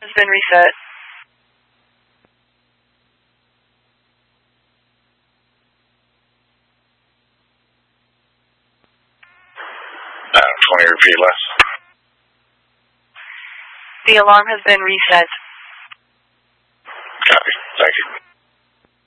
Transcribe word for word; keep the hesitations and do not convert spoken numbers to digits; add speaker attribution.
Speaker 1: has been reset.
Speaker 2: Uh, twenty, repeat less.
Speaker 1: The alarm has been reset.